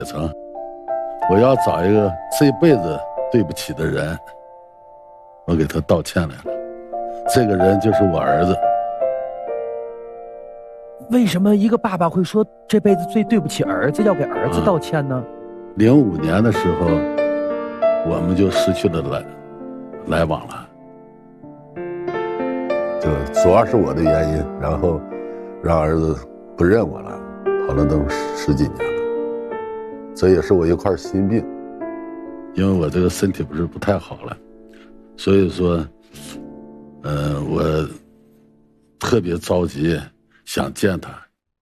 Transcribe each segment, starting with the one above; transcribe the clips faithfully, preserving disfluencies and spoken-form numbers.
成，我要找一个这辈子对不起的人，我给他道歉来了。这个人就是我儿子。 为什么一个爸爸会说这辈子最对不起儿子，要给儿子道歉呢？ 零五年的时候，我们就失去了来来往了。 就主要是我的原因，然后让儿子不认我了，跑了都十几年了。这也是我一块心病， 因为我这个身体不是不太好了，所以说，呃，我特别着急想见他。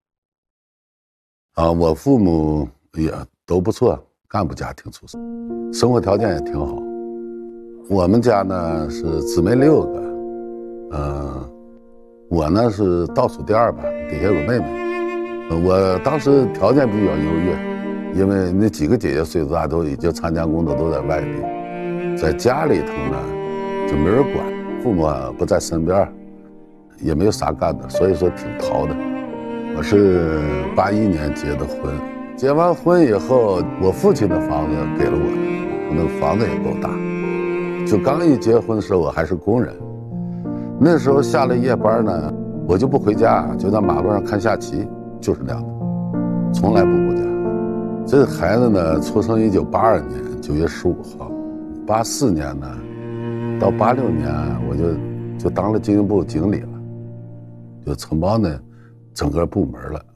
啊，我父母也都不错，干部家庭出身，生活条件也挺好。我们家呢是姊妹六个，呃，我呢是倒数第二吧，底下有个妹妹。我当时条件比较优越，因为那几个姐姐岁数大，都已经参加工作，都在外地，在家里头呢就没人管，父母啊不在身边，也没有啥干的，所以说挺淘的。我是八一年结的婚，结完婚以后，我父亲的房子给了我，我那个房子也够大。就刚一结婚的时候，我还是工人，那时候下了夜班呢，我就不回家，就在马路上看下棋，就是那样的，从来不回家。这个孩子呢，出生一九八二年九月十五号，八四年呢，到八六年我就就当了经营部经理了，就承包呢整个部门了。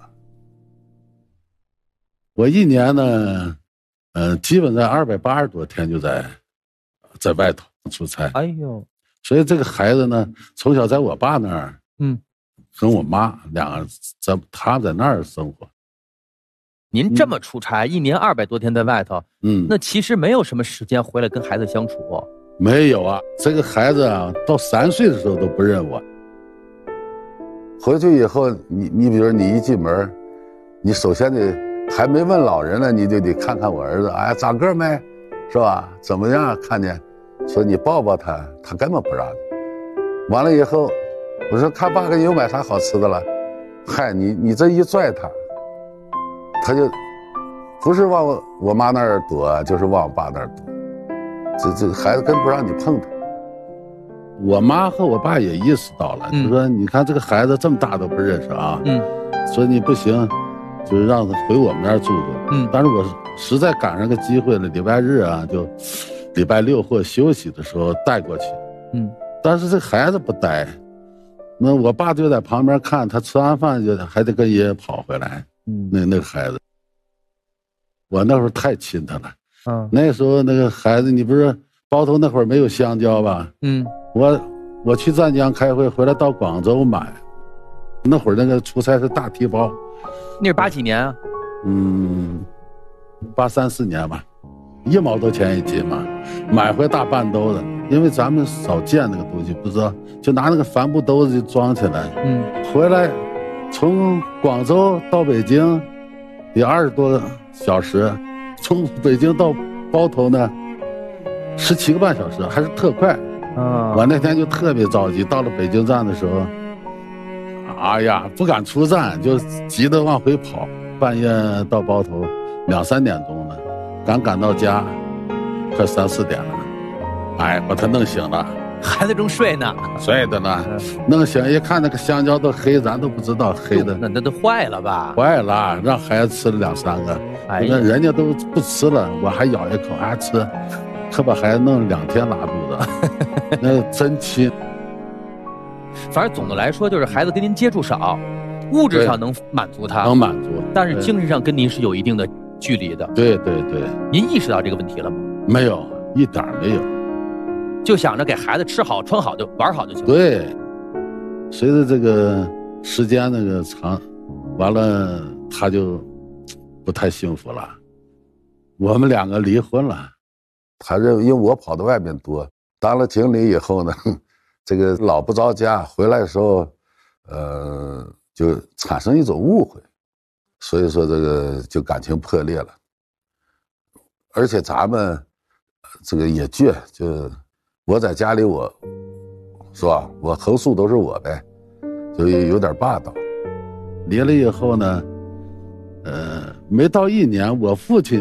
我一年呢，呃，基本在二百八十多天就在在外头出差。 哎呦， 所以这个孩子呢，从小在我爸那儿， 嗯， 跟我妈两个在他在那儿生活。 您这么出差，嗯、一年二百多天在外头， 嗯， 那其实没有什么时间回来跟孩子相处。 没有啊，这个孩子啊，到三岁的时候都不认我。 回去以后，你你比如你一进门，你首先得还没问老人呢，你就得看看我儿子，哎，长个没，是吧？怎么样？看见，说你抱抱他，他根本不让你。完了以后，我说看爸给你又买啥好吃的了，嗨，你你这一拽他，他就不是往我我妈那儿躲，就是往我爸那儿躲。这这孩子根本不让你碰他。 我妈和我爸也意识到了， 嗯、 就说你看这个孩子这么大都不认识啊， 嗯， 说你不行，就是让他回我们那儿住住。 嗯， 但是我实在赶上个机会了，礼拜日啊，就礼拜六或休息的时候带过去。 嗯， 但是这孩子不带，那我爸就在旁边看，他吃完饭就还得跟爷爷跑回来。嗯，那那个孩子，我那会儿太亲他了。嗯，那时候那个孩子，你不是包头那会儿没有香蕉吧？嗯，我我去湛江开会回来到广州买，那会儿那个出差是大提包。 那是八几年啊？ 嗯，八三四年吧，一毛多钱一斤嘛，买回大半兜子，因为咱们少见那个东西，不知道，就拿那个帆布兜子就装起来。嗯，回来从广州到北京得二十多个小时，从北京到包头呢十七个半小时，还是特快。啊，我那天就特别着急，到了北京站的时候，哎呀，不敢出站，就急得往回跑。半夜到包头两三点钟了，刚赶到家，快三四点了。哎，把他弄醒了， 孩子正睡呢， 睡的呢。弄醒一看那个香蕉都黑，咱都不知道黑的。 那那都坏了吧？ 坏了，让孩子吃了两三个，哎，那人家都不吃了，我还咬一口还吃，可把孩子弄了两天拉肚子，那真亲。 反正总的来说，就是孩子跟您接触少，物质上能满足他， 能满足， 但是精神上跟您是有一定的距离的。 对对对， 您意识到这个问题了吗？ 没有，一点没有， 就想着给孩子吃好、穿好就玩好就行。 对，随着这个时间那个长，完了他就不太幸福了。我们两个离婚了， 他认为因为我跑到外面多，当了经理以后呢，这个老不着家，回来的时候，呃，就产生一种误会，所以说这个就感情破裂了。而且咱们这个也倔，就我在家里我，是吧？我横竖都是我呗，就有点霸道。 离了以后呢，呃， 没到一年，我父亲